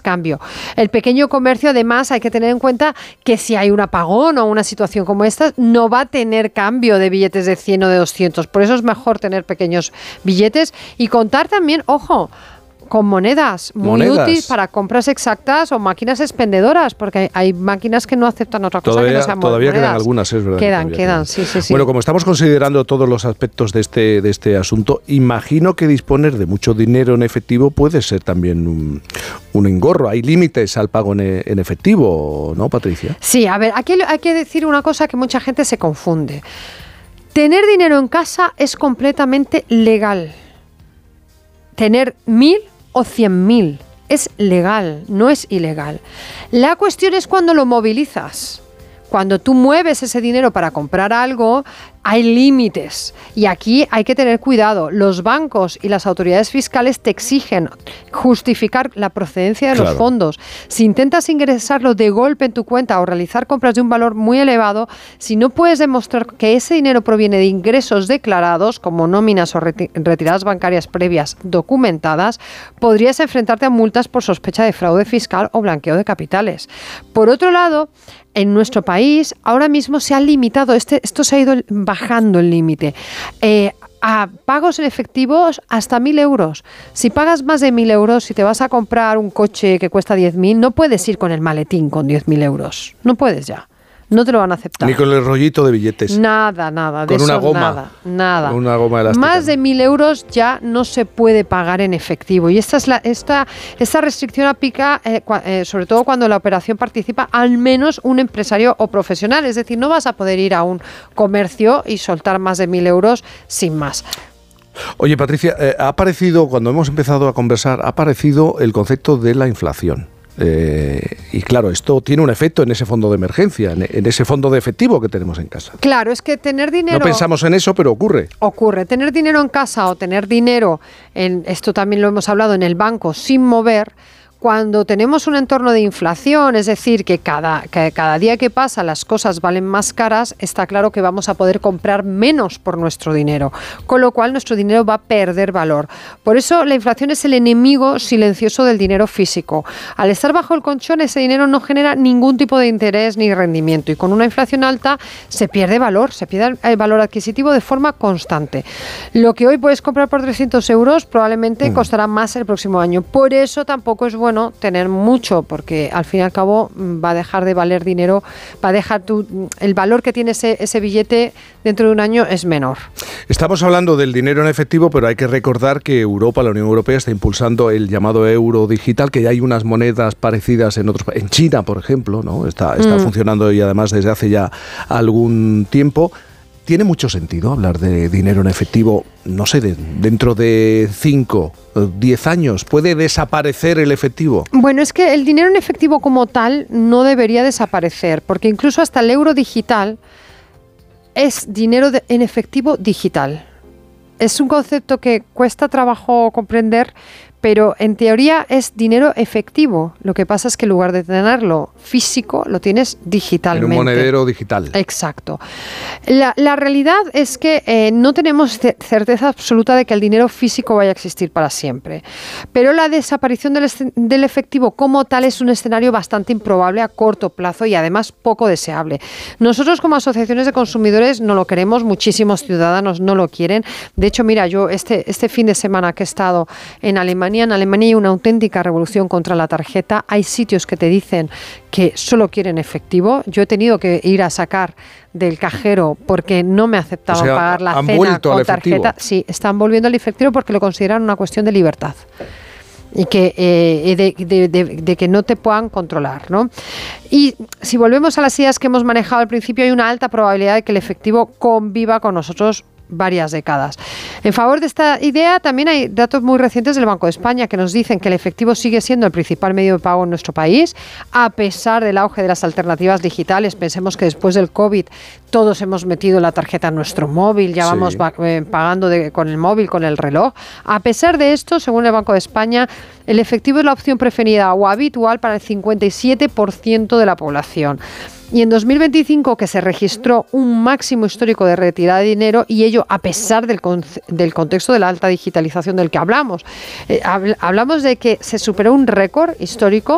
cambio. El pequeño comercio, además, hay que tener en cuenta que si hay un apagón o una situación como esta, no va a tener cambio de billetes de 100 o de 200. Por eso es mejor tener pequeños billetes y contar también, ojo, con monedas muy útiles para compras exactas o máquinas expendedoras, porque hay máquinas que no aceptan otra cosa que no sean monedas. Todavía quedan algunas, es verdad. Quedan, sí. Bueno, como estamos considerando todos los aspectos de este asunto, imagino que disponer de mucho dinero en efectivo puede ser también un engorro. Hay límites al pago en efectivo, ¿no, Patricia? Sí, a ver, aquí hay que decir una cosa que mucha gente se confunde. Tener dinero en casa es completamente legal. Tener 1.000 o 100.000 es legal, no es ilegal. La cuestión es cuando lo movilizas. Cuando tú mueves ese dinero para comprar algo, hay límites y aquí hay que tener cuidado. Los bancos y las autoridades fiscales te exigen justificar la procedencia de los fondos. Si intentas ingresarlo de golpe en tu cuenta o realizar compras de un valor muy elevado, si no puedes demostrar que ese dinero proviene de ingresos declarados, como nóminas o retiradas bancarias previas documentadas, podrías enfrentarte a multas por sospecha de fraude fiscal o blanqueo de capitales. Por otro lado, en nuestro país ahora mismo se ha limitado, esto se ha ido bajando el límite, a pagos en efectivos hasta 1.000 euros. Si pagas más de 1.000 euros, si te vas a comprar un coche que cuesta 10.000, no puedes ir con el maletín con 10.000 euros. No puedes ya. No te lo van a aceptar. Ni con el rollito de billetes. Nada. Con una goma. Nada. Con una goma elástica. Más de 1.000 euros ya no se puede pagar en efectivo. Y esta restricción aplica sobre todo cuando la operación participa al menos un empresario o profesional. Es decir, no vas a poder ir a un comercio y soltar más de 1.000 euros sin más. Oye, Patricia, ha aparecido, cuando hemos empezado a conversar, ha aparecido el concepto de la inflación. Y claro, esto tiene un efecto en ese fondo de emergencia, en ese fondo de efectivo que tenemos en casa. Claro, es que tener dinero... No pensamos en eso, pero ocurre. Ocurre. Tener dinero en casa o tener dinero, esto también lo hemos hablado, en el banco sin mover, cuando tenemos un entorno de inflación, es decir, que cada día que pasa las cosas valen más caras, está claro que vamos a poder comprar menos por nuestro dinero, con lo cual nuestro dinero va a perder valor. Por eso la inflación es el enemigo silencioso del dinero físico. Al estar bajo el colchón, ese dinero no genera ningún tipo de interés ni rendimiento y con una inflación alta se pierde valor, se pierde el valor adquisitivo de forma constante. Lo que hoy puedes comprar por 300 euros probablemente costará más el próximo año. Por eso tampoco es bueno tener mucho, porque al fin y al cabo va a dejar de valer dinero, va a dejar el valor que tiene ese billete dentro de un año es menor. Estamos hablando del dinero en efectivo, pero hay que recordar que Europa, la Unión Europea, está impulsando el llamado euro digital, que ya hay unas monedas parecidas en otros países. En China, por ejemplo, ¿no? Está funcionando y además desde hace ya algún tiempo. ¿Tiene mucho sentido hablar de dinero en efectivo, no sé, dentro de 5 o 10 años? ¿Puede desaparecer el efectivo? Bueno, es que el dinero en efectivo como tal no debería desaparecer, porque incluso hasta el euro digital es dinero en efectivo digital. Es un concepto que cuesta trabajo comprender, pero en teoría es dinero efectivo. Lo que pasa es que en lugar de tenerlo físico, lo tienes digitalmente. En un monedero digital. Exacto. La realidad es que no tenemos certeza absoluta de que el dinero físico vaya a existir para siempre. Pero la desaparición del efectivo como tal es un escenario bastante improbable a corto plazo y además poco deseable. Nosotros como asociaciones de consumidores no lo queremos, muchísimos ciudadanos no lo quieren. De hecho, mira, yo este fin de semana que he estado en Alemania hay una auténtica revolución contra la tarjeta. Hay sitios que te dicen que solo quieren efectivo. Yo he tenido que ir a sacar del cajero porque no me aceptaban pagar la cena con tarjeta. Sí, están volviendo al efectivo porque lo consideran una cuestión de libertad y que de que no te puedan controlar, ¿no? Y si volvemos a las ideas que hemos manejado al principio, hay una alta probabilidad de que el efectivo conviva con nosotros varias décadas. En favor de esta idea también hay datos muy recientes del Banco de España que nos dicen que el efectivo sigue siendo el principal medio de pago en nuestro país, a pesar del auge de las alternativas digitales. Pensemos que después del COVID todos hemos metido la tarjeta en nuestro móvil, ya vamos pagando con el móvil, con el reloj. A pesar de esto, según el Banco de España, el efectivo es la opción preferida o habitual para el 57% de la población. Y en 2025, que se registró un máximo histórico de retirada de dinero, y ello a pesar del contexto de la alta digitalización del que hablamos. Hablamos de que se superó un récord histórico